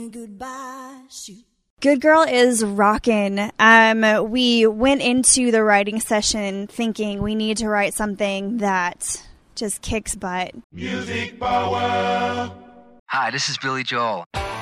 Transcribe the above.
Goodbye, shoot. Good Girl is rockin'. We went into the writing session thinking we need to write something that just kicks butt. Music power. Hi, this is Billy Joel.